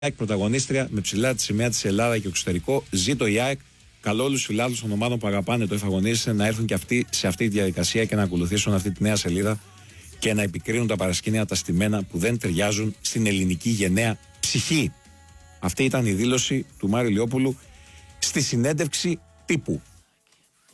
ΑΕΚ πρωταγωνίστρια με ψηλά τη σημαία της Ελλάδα και εξωτερικό. Ζήτω η ΑΕΚ. Καλώ όλους τους φιλάθλους των ομάδων που αγαπάνε το εφαγωνίζεσαι να έρθουν και αυτοί σε αυτή τη διαδικασία και να ακολουθήσουν αυτή τη νέα σελίδα και να επικρίνουν τα παρασκήνια τα στημένα που δεν ταιριάζουν στην ελληνική γενναία ψυχή. Αυτή ήταν η δήλωση του Μάριου Λιόπουλου στη συνέντευξη τύπου.